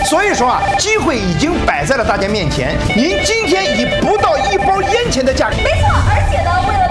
所以说啊，机会已经摆在了大家面前，您今天以不到1包烟钱的价格， 没错，而且呢，为了